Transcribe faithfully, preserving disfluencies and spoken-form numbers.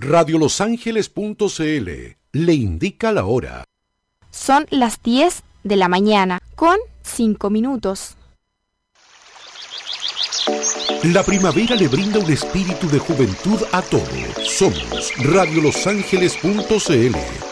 radio los ángeles punto c l le indica la hora. Son las diez de la mañana con cinco minutos. La primavera le brinda un espíritu de juventud a todos. Somos radio los ángeles punto c l.